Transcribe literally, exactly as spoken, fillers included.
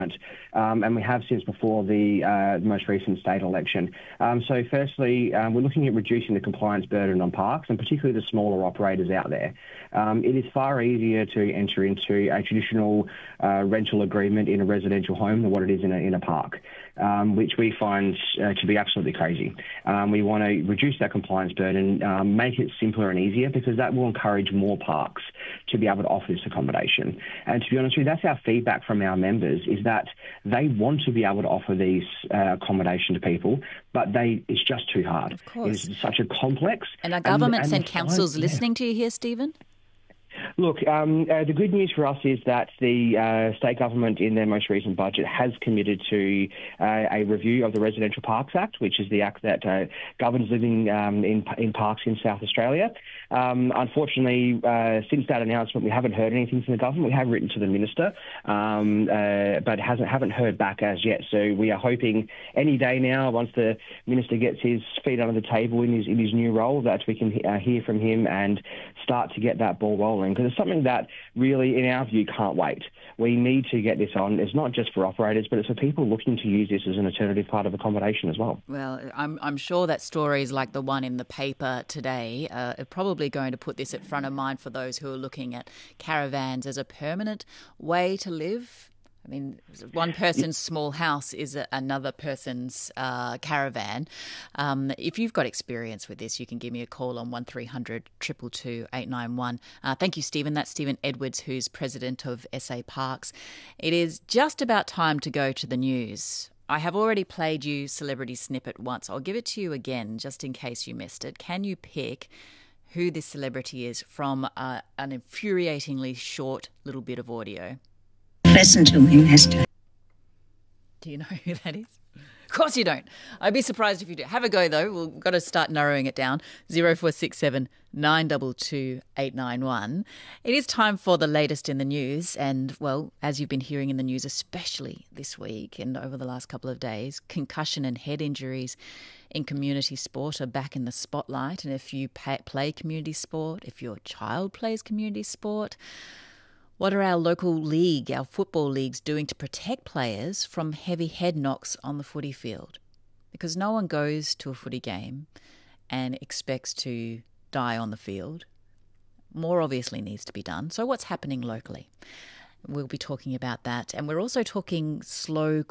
Um, and we have since before the uh, most recent state election. Um, so firstly, um, we're looking at reducing the compliance burden on parks, and particularly the smaller operators out there. Um, it is far easier to enter into a traditional uh, rental agreement in a residential home than what it is in a, in a park, um, which we find uh, to be absolutely crazy. Um, we want to reduce that compliance burden, um, make it simpler and easier, because that will encourage more parks to be able to offer this accommodation. And to be honest with you, that's our feedback from our members, is that they want to be able to offer these uh, accommodation to people, but they it's just too hard. Of course. It's such a complex. And are governments and, and, and councils yeah. listening to you here, Stephen? Look, um, uh, the good news for us is that the uh, state government in their most recent budget has committed to uh, a review of the Residential Parks Act, which is the act that uh, governs living um, in, in parks in South Australia. Um, unfortunately, uh, since that announcement, we haven't heard anything from the government. We have written to the minister, um, uh, but hasn't haven't heard back as yet. So we are hoping any day now, once the minister gets his feet under the table in his in his new role, that we can uh, hear from him and start to get that ball rolling. Because it's something that really, in our view, can't wait. We need to get this on. It's not just for operators, but it's for people looking to use this as an alternative part of accommodation as well. Well, I'm I'm sure that stories like the one in the paper today uh, are probably going to put this at front of mind for those who are looking at caravans as a permanent way to live. I mean, one person's small house is a, another person's uh, caravan. Um, if you've got experience with this, you can give me a call on one three hundred two two two eight nine one. Uh, thank you, Stephen. That's Stephen Edwards, who's president of S A Parks. It is just about time to go to the news. I have already played you Celebrity Snippet once. I'll give it to you again, just in case you missed it. Can you pick who this celebrity is from uh, an infuriatingly short little bit of audio? Listen to him, Hester. Do you know who that is? Of course you don't. I'd be surprised if you do. Have a go, though. We've got to start narrowing it down. zero four six seven nine two two eight nine one. It is time for the latest in the news. And, well, as you've been hearing in the news, especially this week and over the last couple of days, concussion and head injuries in community sport are back in the spotlight. And if you pay, play community sport, if your child plays community sport, what are our local league, our football leagues, doing to protect players from heavy head knocks on the footy field? Because no one goes to a footy game and expects to die on the field. More obviously needs to be done. So what's happening locally? We'll be talking about that. And we're also talking slow